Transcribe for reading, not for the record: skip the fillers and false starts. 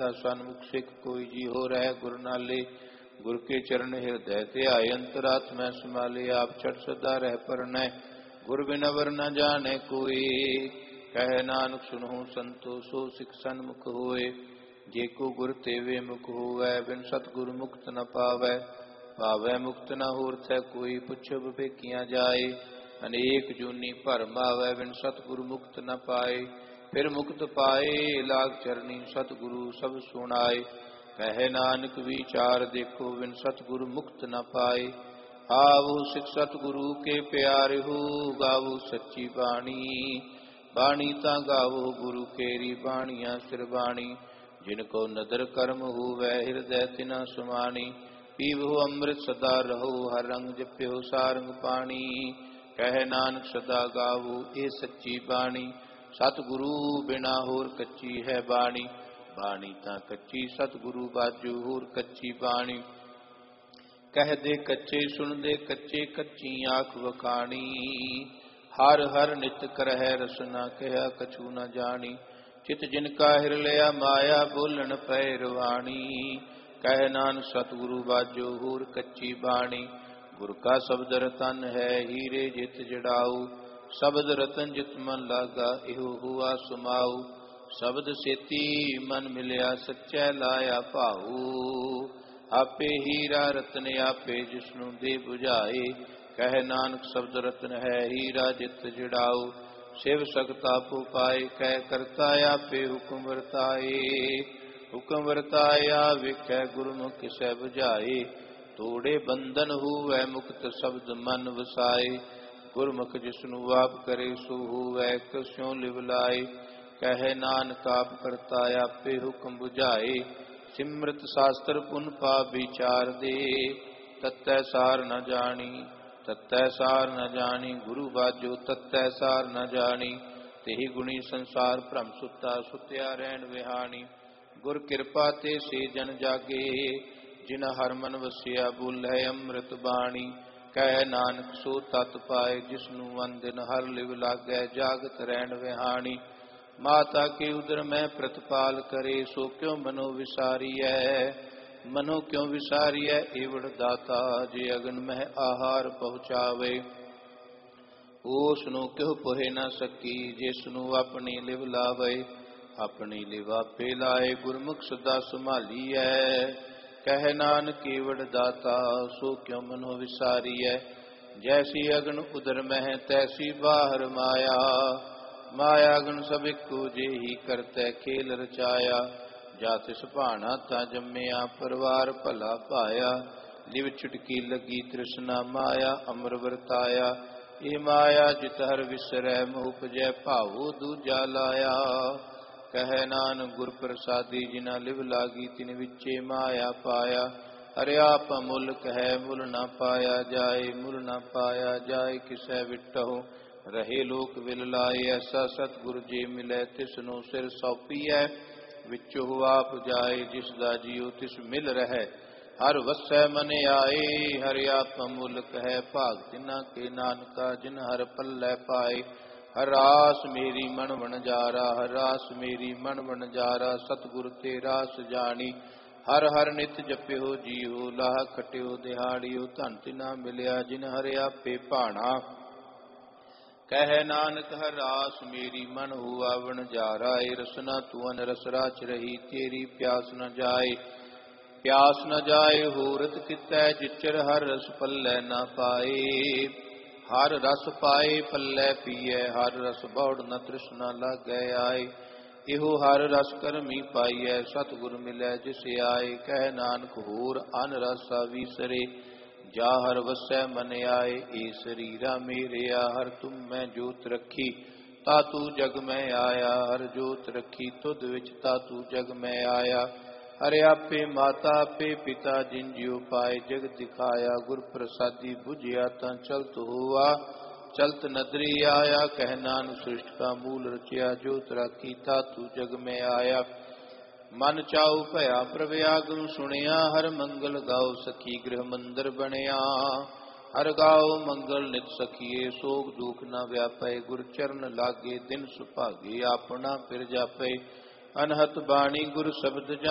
दाता सन्मुख सिख कोई जी हो रह गुर नाले। गुर के चरण हृदय ध्याय अंतरात्मा समाले। आप छठ सदा रह परनै गुर बिन अवर न जाने कोई। कह नानक सुनहु संतो सो सिख सन्मुख होए। जे को गुर तेवे मुख होवै बिन सतगुर मुक्त न पावै। पावै मुक्त न होर थै कोई पुछब भेकिया जाए। अनेक जूनी भरम आवै बिन सतगुरु मुक्त न पाए। फिर मुक्त पाए लाग चरनी सतगुरु सब सुनाए। कहे नानक विचार देखो बिन सतगुरु मुक्त न पाए। आवो सिख सतगुरु के प्यारे हो गावो सच्ची बाणी। बाणी ता गावो गुरु केरी बाणिया सिर बाणी। जिनको नदर कर्म होवै हृदय तिना सुमानी। पीवो अमृत सदा रहो हर रंग जप्यो सारंग पाणी। कह नानक सदा गावो ए सच्ची बाणी। सतगुरु बिना होर कच्ची है बाणी। बाणी ता कच्ची सतगुरु बाजू होर कच्ची बाणी। कह दे कच्चे सुन दे कच्चे कच्ची आँख वखाणी। हर हर नित करह रसना कहा कछु न जानी। चित जिनका हिर लिया माया बोलन पैरवाणी। कह नानक सतगुरु बाजो होर कच्ची बाणी। गुर का शब्द रतन है हीरे जित जड़ाऊ। शब्द रतन जित मन लागा इहो हुआ सुमाऊ। शब्द सेती मन मिलया सच्चै लाया भाऊ। आपे हीरा रतन आपे जिसनु दे बुझाए। कह नानक शब्द रतन है हीरा जित जड़ाऊ। शिव सकता पो पाए कह करता आपे हुक्म वर्ताए। हुक्म वर्ताया विखै गुरमुख किसै बुझाए। तोड़े बंधन हुवै मुक्त शब्द मन वसाए। गुरमुख जिसनु आप करे सो होवै कस्यों लिव लाए। कहे नानक आप करता आपे हुक्म बुझाए। सिमृत शास्त्र पुन पा विचार दे। तत्तै सार न जानी तत्तै सार न जानी। गुरु बाजो तत्तै सार न जानी। तेहि गुणी संसार भ्रम सुता सुत्या रहन विहानी। गुर कृपा ते से जन जागे जिन हर मन वसिया बोलै अमृत बाणी। कह नानक सो तत पाए जिसनु वंदिन हर लिव लागै जागत रहन विहानी। माता के उदर में प्रतिपाल करे सो क्यों मनो विसारिय। मनो क्यों विसारिय एवड़ दाता जे अगन में आहार पहुँचावे। ओसनु क्यों पोहे न सकी जिसनु अपनी लिव लावे। अपनी लिव आपे लाए गुरमुख सदा संभालिय। कह नानक केवड़ दाता सो क्यों मनो विसारिय। जैसी अगन उदर में तैसी बाहर माया। माया अगन सब एको जेहि करते खेल रचाया। जातिस भाना ता जम्मिया परिवार भला पाया। लिव छुटकी लगी तृष्णा माया अमर वरताया। ये माया जित हर विसरै मोह उपजै भावो दूजा लाया। कह नानक गुर प्रसादी जिना लिव लागी तिन विचे माया पाया। अरे आप मुल कह मुल न पाया जाए। मुल न पाया जाए किसै विटहो। रहे लोक विल लाए ऐसा सतगुर जे मिलै तिसनु सिर सौंपीਐ। विचो आप जाए जिसदा जियो तिस मिल रहे। हर वसै मन आए हरि आप मुल कह भाग तिना के नानका जिन हर पल्लै पाए। हर रास मेरी मन वनजारा हर रास मेरी मन वनजारा। सतगुर ते रास जानी। हर हर नित जप्यो जीहो लाह खट्यो दिहाड़ियो। धन तिना मिलिया जिन हरि आपे भाणा। कह नानक हर रास मेरी मन हुआ वनजारा। ए रसना तू अन रस राच रही तेरी प्यास न जाए। प्यास न जाए होरत कितै जिचर हर रस पल्लै न पाए। हर रस पाए पल्लै पीए हर रस बौड़ न तृष्णा लागै आए। इहो हर रस करमी पाइए सतगुर मिलै जिसे आए। कह नानक होर अन रसा विसरे जा हर वसै मन आए। ए शरीरा मेरेया हर तुम मैं जोत रखी तातू जग में आया। हर जोत रखी तुद विच तातू जग में आया। हरे आपे माता आपे पिता जिन जियो पाए जग दिखाया। गुर प्रसादी बुझिया ता चलत हुआ चलत नदरी आया। कह नानक सृष्ट का मूल रचिया जोत राखी तातू जग में आया। मन चाऊ भया प्रव्यागम सुनिया हर मंगल गाओ सखी गृह मंदिर बनिया। हर गाओ मंगल नित सखिए सोग दुख न व्यापे। गुर चरण लागे दिन सुभागे अपना फिर जापे। अनहत बाणी गुर शब्द